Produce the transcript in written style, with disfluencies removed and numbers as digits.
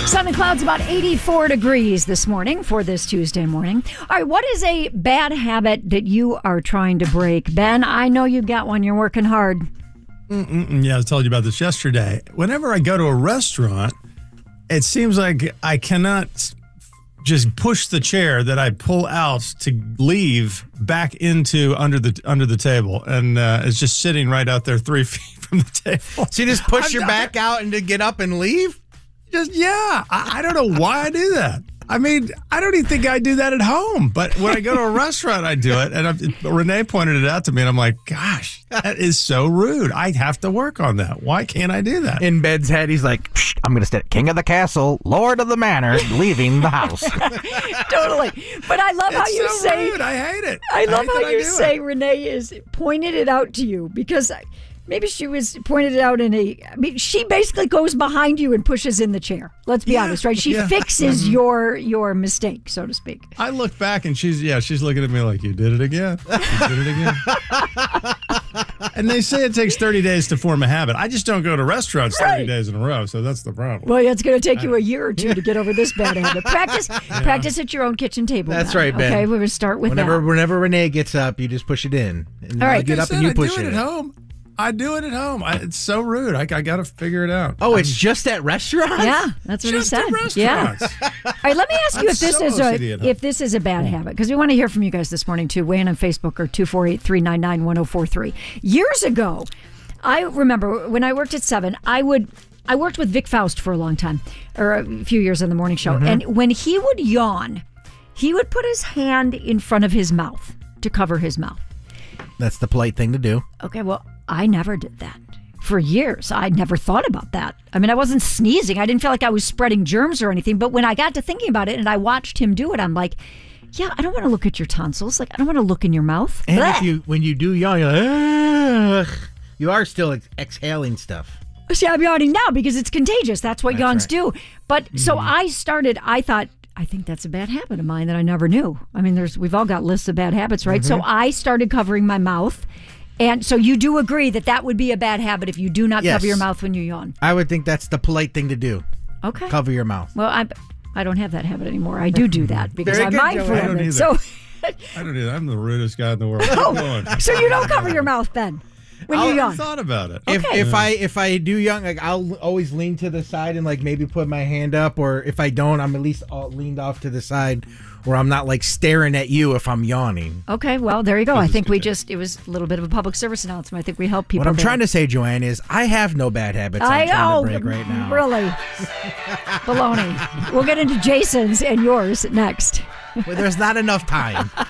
Sun and clouds, about 84 degrees this morning for this Tuesday morning. All right, what is a bad habit that you are trying to break? Ben, I know you got one. You're working hard. Yeah, I told you about this yesterday. Whenever I go to a restaurant, it seems like I cannot just push the chair that I pull out to leave back into under the table, and it's just sitting right out there 3 feet from the table. So you just push your back out and to get up and leave? I don't know why I do that. I mean, I don't even think I do that at home. But when I go to a restaurant, I do it. And Renee pointed it out to me, and I'm like, gosh, that is so rude. I have to work on that. Why can't I do that? In Ben's head, he's like, I'm going to stay king of the castle, lord of the manor, leaving the house. Totally. But I love how you so say... rude. I hate it. I love how you say Renee is pointed it out to you, because... Maybe she was pointed it out she basically goes behind you and pushes in the chair. Let's be honest, right? She fixes your mistake, so to speak. I look back and she's looking at me like, you did it again. You did it again. And they say it takes 30 days to form a habit. I just don't go to restaurants 30 days in a row, so that's the problem. Well, it's going to take you a year or two to get over this bad habit. Practice at your own kitchen table. That's right, Ben. Okay, we're going to start with that. Whenever Renee gets up, you just push it in. And all right. you get up and you push it at home. I do it at home. It's so rude. I got to figure it out. Oh, it's just at restaurants? Yeah, that's what he said. Yeah. All right, let me ask you if this is a bad habit, because we want to hear from you guys this morning too. Weigh in on Facebook or 248-399-1043. Years ago, I remember when I worked at 7, I worked with Vic Faust for a long time, or a few years on the morning show, and when he would yawn, he would put his hand in front of his mouth to cover his mouth. That's the polite thing to do. Okay, well, I never did that. For years, I never thought about that. I mean, I wasn't sneezing. I didn't feel like I was spreading germs or anything. But when I got to thinking about it and I watched him do it, I'm like, yeah, I don't want to look at your tonsils. Like, I don't want to look in your mouth. And when you do yawn, you're like, ugh, you are still exhaling stuff. See, I'm yawning now because it's contagious. That's what yawns do. But so I thought, I think that's a bad habit of mine that I never knew. I mean, we've all got lists of bad habits, right? So I started covering my mouth. And so you do agree that would be a bad habit if you do not cover your mouth when you yawn? I would think that's the polite thing to do. Okay. Cover your mouth. Well, I don't have that habit anymore. I do that because I'm mindful of it. So I don't either. I'm the rudest guy in the world. So you don't cover your mouth then when you yawn? I thought about it. Okay. If I do yawn, like I'll always lean to the side and like maybe put my hand up, or if I don't, I'm at least leaned off to the side where I'm not like staring at you if I'm yawning. Okay, well, there you go. I think it was a little bit of a public service announcement. I think we help people. What I'm trying to say, Joanne, is I have no bad habits I'm trying to break right now. Really? Baloney. We'll get into Jason's and yours next. Well, there's not enough time.